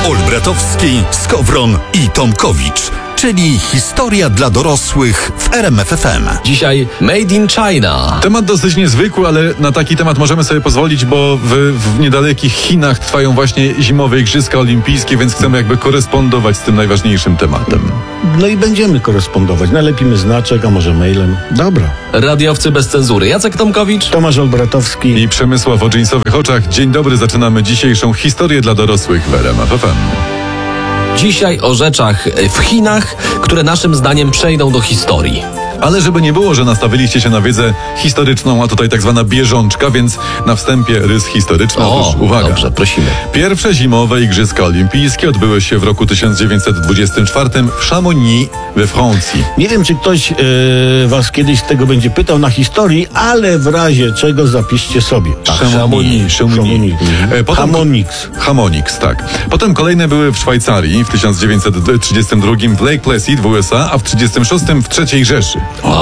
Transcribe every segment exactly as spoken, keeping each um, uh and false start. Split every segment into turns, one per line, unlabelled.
Olbratowski, Skowron i Tomkowicz, czyli historia dla dorosłych w R M F F M.
Dzisiaj Made in China.
Temat dosyć niezwykły, ale na taki temat możemy sobie pozwolić, bo w, w niedalekich Chinach trwają właśnie zimowe Igrzyska Olimpijskie, więc chcemy jakby korespondować z tym najważniejszym tematem.
No i będziemy korespondować. Nalepimy znaczek, a może mailem. Dobra.
Radiowcy bez cenzury. Jacek Tomkowicz.
Tomasz Olbratowski.
I Przemysław o dżinsowych oczach. Dzień dobry, zaczynamy dzisiejszą historię dla dorosłych w R M F F M.
Dzisiaj o rzeczach w Chinach, które naszym zdaniem przejdą do historii.
Ale żeby nie było, że nastawiliście się na wiedzę historyczną, a tutaj tak zwana bieżączka, więc na wstępie rys historyczny.
O,
Otóż uwaga.
dobrze, prosimy.
Pierwsze zimowe Igrzyska Olimpijskie odbyły się w roku tysiąc dziewięćset dwudziestym czwartym w Chamonix we Francji.
Nie wiem, czy ktoś e, was kiedyś z tego będzie pytał na historii, ale w razie czego zapiszcie sobie.
Tak, Chamonix. Chamonix. E, potem-
Chamonix.
Chamonix, tak. Potem kolejne były w Szwajcarii w tysiąc dziewięćset trzydziestym drugim, w Lake Placid w U S A, a w tysiąc dziewięćset trzydziestym szóstym w trzeciej Rzeszy.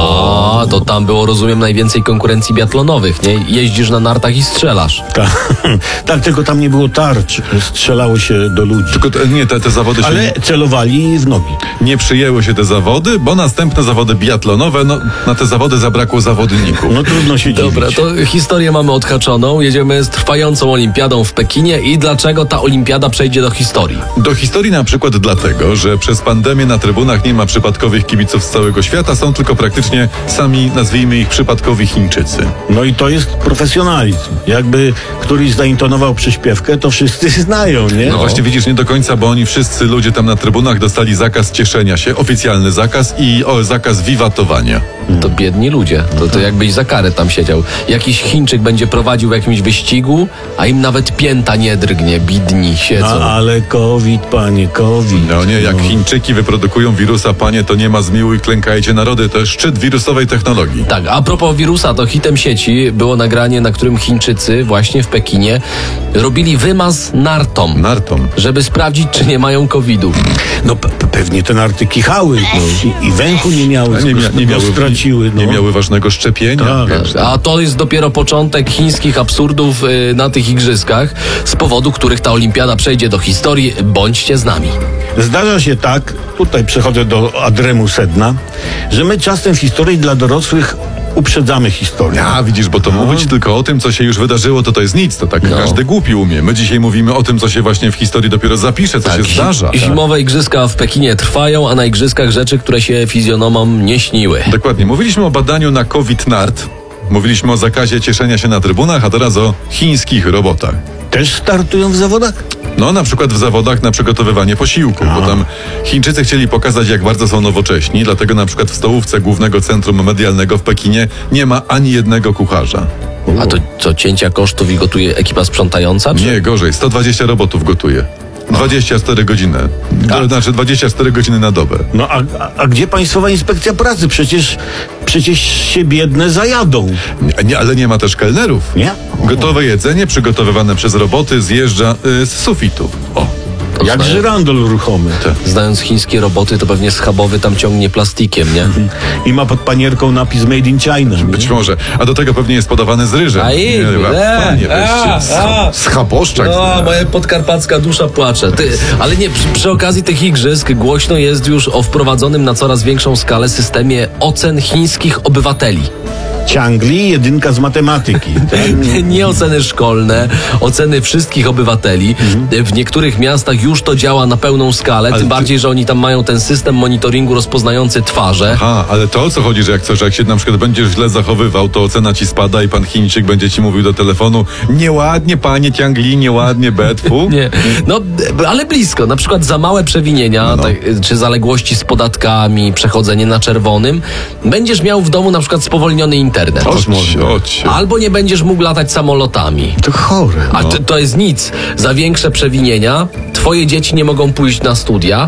O, to tam było, rozumiem, najwięcej konkurencji biatlonowych, nie? Jeździsz na nartach i strzelasz.
Tak, tak, tylko tam nie było tarcz. Strzelało się do ludzi.
Tylko te, nie, te, te zawody się
Ale
nie,
celowali w nogi.
nie przyjęły się te zawody, bo następne zawody biatlonowe, no na te zawody zabrakło zawodników.
No trudno się
Dobra,
dziwić.
to historię mamy odhaczoną. Jedziemy z trwającą olimpiadą w Pekinie i dlaczego ta olimpiada przejdzie do historii.
Do historii na przykład dlatego, że przez pandemię na trybunach nie ma przypadkowych kibiców z całego świata, są tylko praktycznie sami, nazwijmy ich, przypadkowi Chińczycy.
No i to jest profesjonalizm. Jakby któryś zaintonował przyśpiewkę, to wszyscy znają, nie?
No właśnie widzisz, nie do końca, bo oni wszyscy ludzie tam na trybunach dostali zakaz cieszenia się, oficjalny zakaz i o, zakaz wiwatowania.
To biedni ludzie. To, to jakbyś za karę tam siedział. Jakiś Chińczyk będzie prowadził w jakimś wyścigu, a im nawet pięta nie drgnie. Bidni siedzą.
No, ale COVID, panie, COVID.
No nie, jak Chińczyki wyprodukują wirusa, panie, to nie ma zmiłuj, klękajcie narody, to jest szczyt wirusowej technologii.
Tak, a propos wirusa, to hitem sieci było nagranie, na którym Chińczycy właśnie w Pekinie robili wymaz nartom,
Nartom.
żeby sprawdzić, czy nie mają kowida.
No pe- pe- pewnie te narty kichały no. I, i węchu nie miały,
Nie, mia,
skoro
nie, miały,
straciły. No.
nie miały ważnego szczepienia.
Tak.
wiesz.
A to jest dopiero początek chińskich absurdów y, na tych igrzyskach, z powodu których ta olimpiada przejdzie do historii. Bądźcie z nami.
Zdarza się tak, tutaj przechodzę do adremu sedna, że my czasem w historii dla dorosłych uprzedzamy historię.
A widzisz, bo to mówić tylko o tym, co się już wydarzyło, to to jest nic. To tak
No.
każdy głupi umie. My dzisiaj mówimy o tym, co się właśnie w historii dopiero zapisze, co się zdarza.
Zi- Zimowe igrzyska w Pekinie trwają, a na igrzyskach rzeczy, które się fizjonomom nie śniły.
Dokładnie. Mówiliśmy o badaniu na COVID nart. Mówiliśmy o zakazie cieszenia się na trybunach, a teraz o chińskich robotach.
Też startują w zawodach?
No, na przykład w zawodach na przygotowywanie posiłku, bo tam Chińczycy chcieli pokazać, jak bardzo są nowocześni, dlatego na przykład w stołówce Głównego Centrum Medialnego w Pekinie nie ma ani jednego kucharza.
A to co, cięcia kosztów i gotuje ekipa sprzątająca? Czy?
Nie, gorzej, sto dwadzieścia robotów gotuje. dwadzieścia cztery godziny. To znaczy dwadzieścia cztery godziny na dobę.
No a, a, a gdzie Państwowa Inspekcja Pracy? Przecież, przecież się biedne zajadą.
Nie, nie, ale nie ma też kelnerów.
Nie?
Gotowe jedzenie przygotowywane przez roboty zjeżdża y, z sufitu. O.
To
Jak
znają-
żyrandol ruchomy.
Znając chińskie roboty, to pewnie schabowy tam ciągnie plastikiem, nie?
I ma pod panierką napis Made in China.
Być może. A do tego pewnie jest podawany z ryżem.
A i-
Nie,
e,
panie,
a,
weźcie,
a.
z chaboszczak.
No, moja podkarpacka dusza płacze. Ty, ale nie, przy, przy okazji tych igrzysk głośno jest już o wprowadzonym na coraz większą skalę systemie ocen chińskich obywateli.
Ciągli, jedynka z matematyki. Tak?
Nie oceny szkolne, oceny wszystkich obywateli. W niektórych miastach już to działa na pełną skalę,
Ale
tym
ty-
bardziej, że oni tam mają ten system monitoringu rozpoznający twarze.
Aha, ale to o co chodzi, że jak coś, jak się na przykład będziesz źle zachowywał, to ocena ci spada i pan Chińczyk będzie ci mówił do telefonu: nieładnie, panie Tiangli, nieładnie, betfu.
Nie, no ale blisko. Na przykład za małe przewinienia,
No.
tak, czy zaległości z podatkami, przechodzenie na czerwonym, będziesz miał w domu na przykład spowolniony internet.
Chodź, chodź.
Albo nie będziesz mógł latać samolotami.
To chore.
A to, to jest nic. Za większe przewinienia twoje dzieci nie mogą pójść na studia,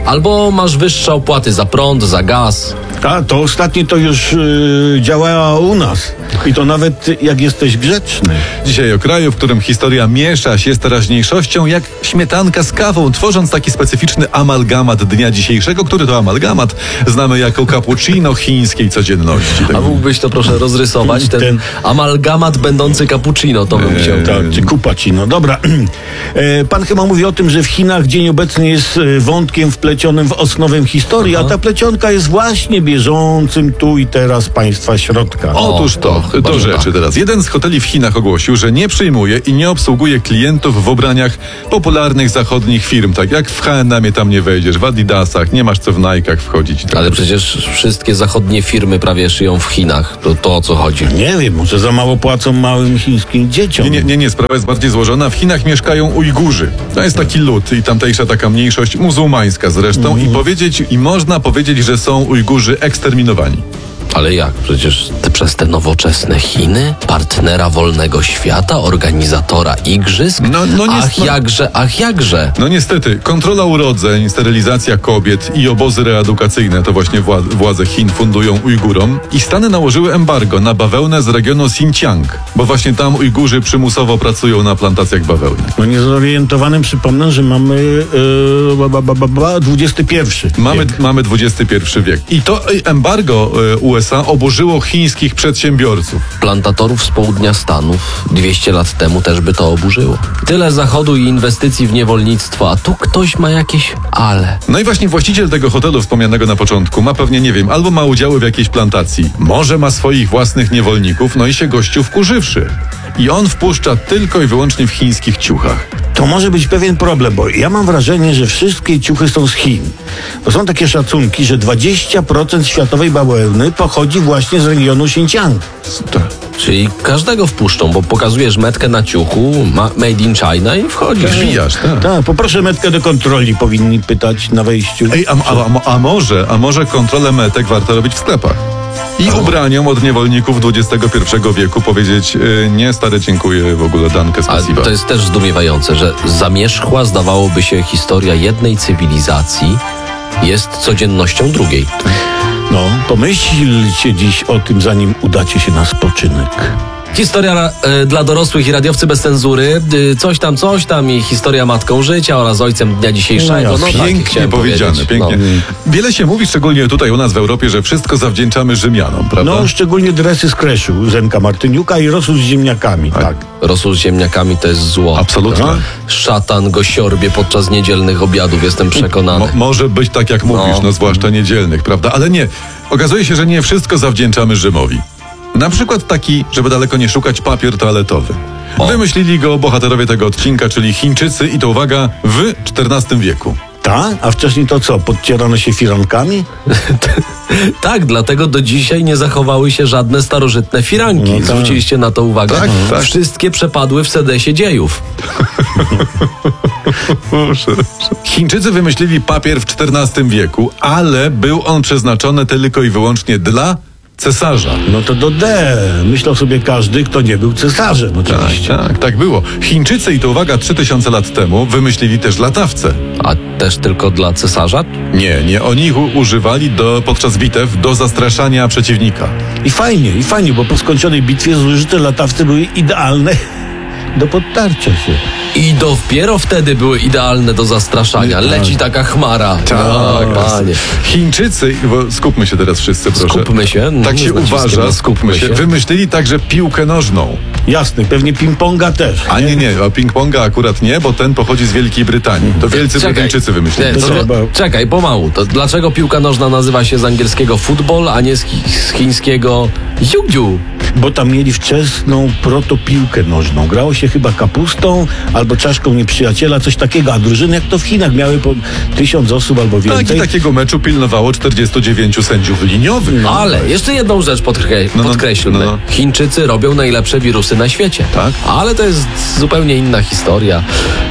albo masz wyższe opłaty za prąd, za gaz.
A to ostatnie to już yy, działa u nas. I to nawet jak jesteś grzeczny.
Dzisiaj o kraju, w którym historia miesza się z teraźniejszością jak śmietanka z kawą, tworząc taki specyficzny amalgamat dnia dzisiejszego, który to amalgamat znamy jako cappuccino chińskiej codzienności.
A mógłbyś to proszę rozrysować, ten,
Ten-
amalgamat będący cappuccino, to bym chciał.
Tak, czy kupacino. Dobra. E, Pan chyba mówi o tym, że w Chinach dzień obecny jest e, wątkiem wplecionym w osnowę historii, a ta plecionka jest właśnie bieżącym tu i teraz państwa środka.
Otóż to,
O, chyba,
do
że
rzeczy
tak.
teraz. Jeden z hoteli w Chinach ogłosił, że nie przyjmuje i nie obsługuje klientów w ubraniach popularnych zachodnich firm, tak jak w H and M tam nie wejdziesz, w Adidasach, nie masz co w Nike'ach wchodzić.
Ale przecież wszystkie zachodnie firmy prawie szyją w Chinach. To, to o co chodzi?
Nie wiem, może za mało płacą małym chińskim dzieciom.
Nie, nie, nie, nie, sprawa jest bardziej złożona. W Chinach mieszkają Ujgurzy. To jest taki lud i tamtejsza taka mniejszość muzułmańska zresztą i powiedzieć, i można powiedzieć, że są Ujgurzy eksterminowani.
Ale jak? Przecież te, przez te nowoczesne Chiny, partnera wolnego świata, organizatora igrzysk?
No- no nie-
ach
no-
jakże, ach jakże.
No niestety, kontrola urodzeń, sterylizacja kobiet i obozy reedukacyjne to właśnie wła- władze Chin fundują Ujgurom i Stany nałożyły embargo na bawełnę z regionu Xinjiang, bo właśnie tam Ujgurzy przymusowo pracują na plantacjach bawełny.
No niezorientowanym przypomnę, że mamy e, ba, ba, ba, ba, ba, dwudziesty pierwszy
Mamy,
wiek.
mamy dwudziesty pierwszy wiek. I to y, embargo y, U S A oburzyło chińskich przedsiębiorców.
Plantatorów z południa Stanów dwieście lat temu też by to oburzyło. Tyle zachodu i inwestycji w niewolnictwo, a tu ktoś ma jakieś ale.
No i właśnie właściciel tego hotelu wspomnianego na początku ma pewnie, nie wiem, albo ma udziały w jakiejś plantacji, może ma swoich własnych niewolników, no i się gościu wkurzywszy. I on wpuszcza tylko i wyłącznie w chińskich ciuchach.
To może być pewien problem, bo ja mam wrażenie, że wszystkie ciuchy są z Chin. Bo są takie szacunki, że dwadzieścia procent światowej bawełny pochodzi właśnie z regionu Xinjiang.
Czyli każdego wpuszczą, bo pokazujesz metkę na ciuchu, ma made in China i wchodzisz.
Wbijasz, tak.
Tak, poproszę metkę do kontroli, powinni pytać na wejściu.
Ej, a, a, a, a może, a może kontrolę metek warto robić w sklepach? I ubraniom od niewolników dwudziestego pierwszego wieku powiedzieć, y, nie stary, dziękuję, w ogóle dankę
A
spasiba.
to jest też zdumiewające, że zamierzchła, zdawałoby się, historia jednej cywilizacji jest codziennością drugiej.
No, pomyślcie dziś o tym, zanim udacie się na spoczynek.
Historia e, dla dorosłych i radiowcy bez cenzury, y, coś tam, coś tam i historia matką życia oraz ojcem dnia dzisiejszego.
No,
No, tak,
Pięknie
chciałem
powiedziane,
powiedzieć.
pięknie.
No.
Wiele się mówi, szczególnie tutaj u nas w Europie, że wszystko zawdzięczamy Rzymianom, prawda?
No, szczególnie dresy z Kreszu, Zenka Martyniuka i rosół z ziemniakami, tak.
Rosół z ziemniakami to jest zło.
Absolutnie.
No.
Szatan go siorbie podczas niedzielnych obiadów, jestem przekonany.
Mo- może być tak, jak mówisz, no.
No.
zwłaszcza niedzielnych, prawda? Ale nie. Okazuje się, że nie wszystko zawdzięczamy Rzymowi. Na przykład taki, żeby daleko nie szukać, papier toaletowy.
O.
Wymyślili go bohaterowie tego odcinka, czyli Chińczycy i to uwaga, w czternastym wieku.
Tak? A wcześniej to co, podcierano się firankami?
Tak, dlatego do dzisiaj nie zachowały się żadne starożytne firanki.
No tak.
Zwróciliście na to uwagę?
Tak, tak.
Wszystkie przepadły w sedesie dziejów.
Chińczycy wymyślili papier w czternastym wieku, ale był on przeznaczony tylko i wyłącznie dla cesarza.
No to do D. Myślał sobie każdy, kto nie był cesarzem,
Tak,
oczywiście.
tak, tak było. Chińczycy, i to uwaga, trzy tysiące lat temu wymyślili też latawce.
A też tylko dla cesarza?
Nie, nie, oni ich u- używali do, podczas bitew do zastraszania przeciwnika.
I fajnie, i fajnie, bo po skończonej bitwie zużyte latawce były idealne do podtarcia się.
I dopiero wtedy były idealne do zastraszania. Leci taka chmara. No, panie.
Chińczycy, bo skupmy się teraz wszyscy, proszę.
Skupmy się.
Tak
Nie
się
z naciskiem
uważa,
na
skupmy się. Wymyślili także piłkę nożną.
Jasne, pewnie ping-ponga też.
A nie, nie, a ping-ponga akurat nie, bo ten pochodzi z Wielkiej Brytanii. To wielcy Brytyjczycy wymyślili.
Nie,
To
co-
trzeba-
Czekaj, pomału. To dlaczego piłka nożna nazywa się z angielskiego football, a nie z, chi- z chińskiego jiu-jiu?
Bo tam mieli wczesną protopiłkę nożną. Grało się chyba kapustą albo czaszką nieprzyjaciela, coś takiego. A drużyny, jak to w Chinach, miały po tysiąc osób albo
Tak, i
więcej.
takiego meczu pilnowało czterdziestu dziewięciu sędziów liniowych.
Ale jeszcze jedną rzecz podkre-
No, no,
podkreślmy.
no, no.
Chińczycy robią najlepsze wirusy na świecie.
Tak.
Ale to jest zupełnie inna historia.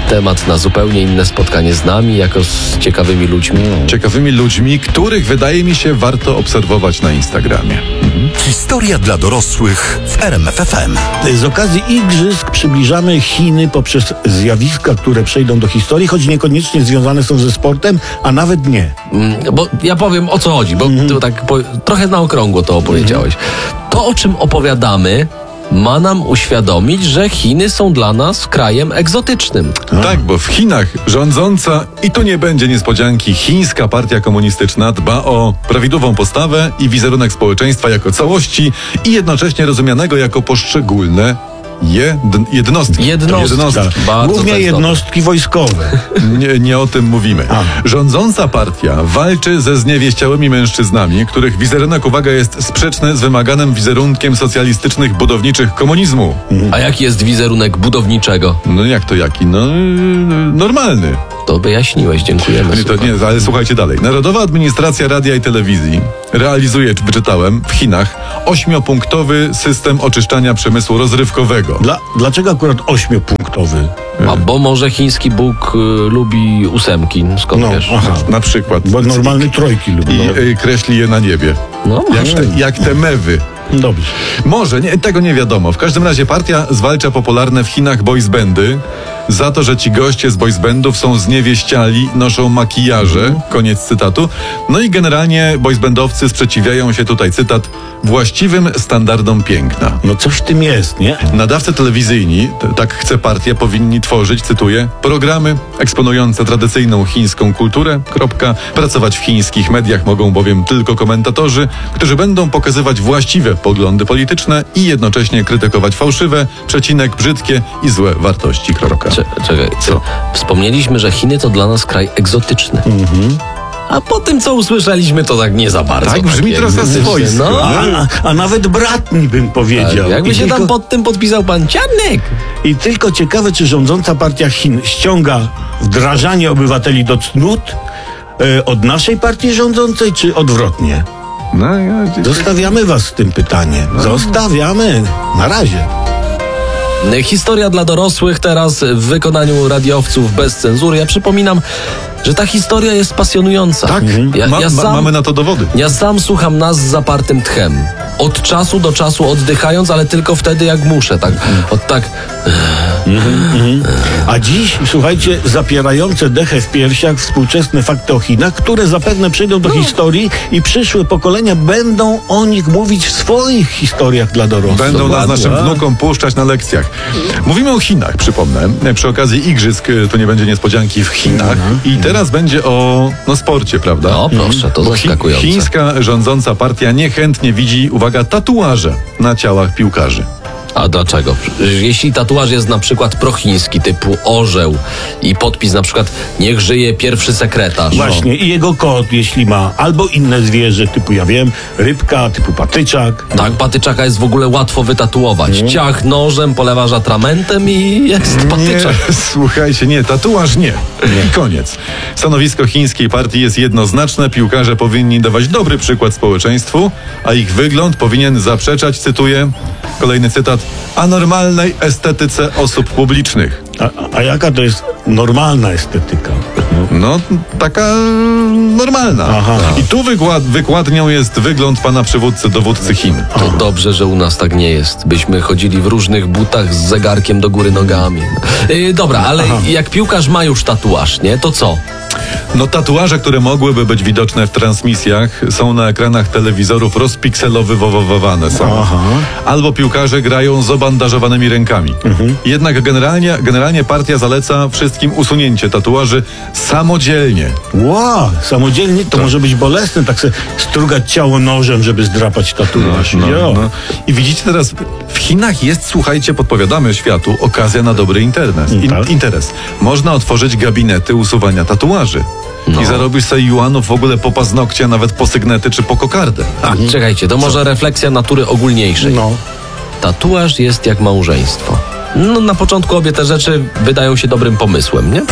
temat na zupełnie inne spotkanie z nami, jako z ciekawymi ludźmi.
Ciekawymi ludźmi, których wydaje mi się warto obserwować na Instagramie.
Historia dla dorosłych w R M F F M.
Z okazji igrzysk przybliżamy Chiny poprzez zjawiska, które przejdą do historii, choć niekoniecznie związane są ze sportem, a nawet nie.
Mm, Bo ja powiem, o co chodzi, bo
Mhm.
to tak po, trochę na okrągło to opowiedziałeś. To, o czym opowiadamy, ma nam uświadomić, że Chiny są dla nas krajem egzotycznym.
Tak, bo w Chinach rządząca, i tu nie będzie niespodzianki, chińska partia komunistyczna dba o prawidłową postawę i wizerunek społeczeństwa jako całości i jednocześnie rozumianego jako poszczególne jed, jednostki.
Jednostki. Bardzo
Głównie
to jest
jednostki wojskowe.
Nie, nie o tym mówimy.
A.
Rządząca partia walczy ze zniewieściałymi mężczyznami, których wizerunek, uwaga, jest sprzeczny z wymaganym wizerunkiem socjalistycznych budowniczych komunizmu.
A jaki jest wizerunek budowniczego?
No jak to jaki? No yy, normalny.
To wyjaśniłeś, dziękujemy.
Nie, to
słucham.
nie, ale słuchajcie dalej. Narodowa Administracja Radia i Telewizji realizuje, czy wyczytałem, w Chinach ośmiopunktowy system oczyszczania przemysłu rozrywkowego.
Dla, dlaczego akurat ośmiopunktowy?
A bo może chiński Bóg y, lubi ósemki, skąd
No,
wiesz?
aha.
Na przykład.
Bo normalny trojki lubi.
I
No.
y, kreśli je na niebie.
No,
Jak
może.
te, jak te mewy.
Dobrze.
Może, nie, tego nie wiadomo. W każdym razie partia zwalcza popularne w Chinach boys bandy za to, że ci goście z boys bandów są zniewieściali, noszą makijaże, koniec cytatu. No i generalnie boys bandowcy sprzeciwiają się, tutaj cytat, właściwym standardom piękna.
No coś w tym jest, nie?
Nadawcy telewizyjni, t- tak chce partia, powinni tworzyć, cytuję, programy eksponujące tradycyjną chińską kulturę, kropka. Pracować w chińskich mediach mogą bowiem tylko komentatorzy, którzy będą pokazywać właściwe poglądy polityczne i jednocześnie krytykować fałszywe, przecinek, brzydkie i złe wartości, kropka.
Cze- Czekaj,
Co?
Wspomnieliśmy, że Chiny to dla nas kraj egzotyczny. A po tym, co usłyszeliśmy, to tak nie za bardzo.
Tak, brzmi
takie
trochę
egzotyczne.
swojsko.
No,
A, a, a nawet bratni bym powiedział.
tak, jakby
I
się
tylko,
tam pod tym podpisał pan Ciarnek.
I tylko ciekawe, czy rządząca partia Chin ściąga wdrażanie obywateli do cnót e, od naszej partii rządzącej, czy odwrotnie?
No, ja,
Zostawiamy was z tym pytaniem. Zostawiamy. Na razie.
Historia dla dorosłych teraz w wykonaniu radiowców bez cenzury. Ja przypominam, że ta historia jest pasjonująca.
tak,
Ja,
ma,
ja
ma,
sam,
mamy na to dowody.
ja sam słucham nas z zapartym tchem. Od czasu do czasu oddychając, ale tylko wtedy jak muszę. Tak, od tak.
A dziś, słuchajcie, zapierające dechę w piersiach współczesne fakty o Chinach, które zapewne przejdą do historii i przyszłe pokolenia będą o nich mówić w swoich historiach dla dorosłych.
Będą nas
Dokładnie.
naszym wnukom puszczać na lekcjach. Mówimy o Chinach, przypomnę. Przy okazji igrzysk to nie będzie niespodzianki w Chinach. I teraz będzie o no, sporcie, prawda?
No proszę, to
Bo chi-
zaskakujące.
chińska rządząca partia niechętnie widzi, uwaga, tatuaże na ciałach piłkarzy.
A dlaczego? Jeśli tatuaż jest na przykład prochiński, typu orzeł i podpis na przykład niech żyje pierwszy sekretarz.
Właśnie, i jego kot, jeśli ma, albo inne zwierzę, typu, ja wiem, rybka, typu patyczak.
Tak, patyczaka jest w ogóle łatwo wytatuować. Ciach nożem, polewasz atramentem i jest patyczak.
Nie, słuchajcie, nie, tatuaż nie. I koniec. Stanowisko chińskiej partii jest jednoznaczne. Piłkarze powinni dawać dobry przykład społeczeństwu, a ich wygląd powinien zaprzeczać, cytuję, kolejny cytat, anormalnej estetyce osób publicznych.
A, a jaka to jest normalna estetyka?
No, taka normalna.
Aha.
I tu wykład, wykładnią jest wygląd pana przywódcy, dowódcy Chin.
To dobrze, że u nas tak nie jest. Byśmy chodzili w różnych butach z zegarkiem do góry nogami. Yy, dobra, ale jak piłkarz ma już tatuaż, nie? To co?
No tatuaże, które mogłyby być widoczne w transmisjach, są na ekranach telewizorów rozpikselowywowane są.
Aha.
Albo piłkarze grają z obandażowanymi rękami. Jednak generalnie, generalnie partia zaleca wszystkim usunięcie tatuaży samodzielnie.
Wow, samodzielnie to może być bolesne, tak sobie strugać ciało nożem, żeby zdrapać tatuaż.
No,
Jo.
no. I widzicie teraz, w Chinach jest, słuchajcie, podpowiadamy światu, okazja na dobry internet. In,
tak.
interes. Można otworzyć gabinety usuwania tatuaży.
No.
I zarobisz sobie juanów w ogóle po paznokcie, nawet po sygnety czy po kokardę.
A, czekajcie, to może refleksja natury ogólniejszej.
No.
Tatuaż jest jak małżeństwo. No, na początku obie te rzeczy wydają się dobrym pomysłem, nie?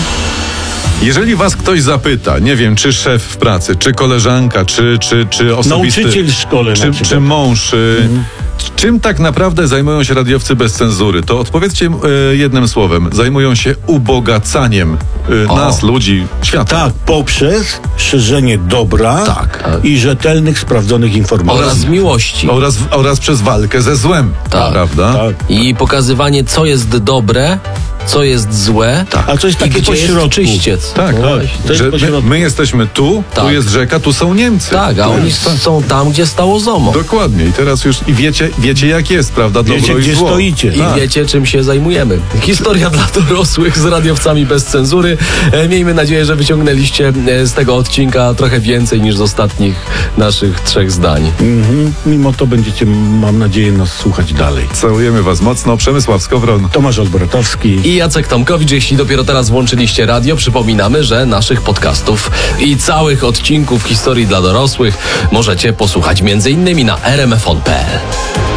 Jeżeli was ktoś zapyta, nie wiem, czy szef w pracy, czy koleżanka, czy, czy, czy osobisty...
Nauczyciel w szkole na
czy,
przykład.
czy mąż, y, Czym tak naprawdę zajmują się radiowcy bez cenzury? To odpowiedzcie e, jednym słowem. Zajmują się ubogacaniem e,
O.
nas, ludzi, świata.
Tak, poprzez szerzenie dobra
Tak.
i rzetelnych, sprawdzonych informacji.
Oraz miłości.
Oraz, oraz przez walkę ze złem.
Tak.
Prawda?
Tak.
I pokazywanie, co jest dobre, co jest złe.
A co jest
I
takie
gdzie jest
pośrodku?
czyściec.
Tak,
No
tak.
właśnie.
To jest
Że my,
pośrodku.
my jesteśmy tu,
Tak.
tu jest rzeka, tu są Niemcy.
Tak, a
Tu
oni
jest- tak.
są tam, gdzie stało ZOMO.
Dokładnie. I teraz już i wiecie, wiecie jak jest, prawda? Dobro
Wiecie,
i
gdzie
zło.
stoicie.
I
Tak.
wiecie, czym się zajmujemy. Historia dla dorosłych z radiowcami bez cenzury. E, Miejmy nadzieję, że wyciągnęliście e, z tego odcinka trochę więcej niż z ostatnich naszych trzech zdań.
Mhm. Mimo to będziecie, mam nadzieję, nas słuchać dalej.
Całujemy was mocno. Przemysław Skowron.
Tomasz Olbratowski.
I Jacek Tomkowicz, jeśli dopiero teraz włączyliście radio, przypominamy, że naszych podcastów i całych odcinków historii dla dorosłych możecie posłuchać między innymi na r m f on kropka p l.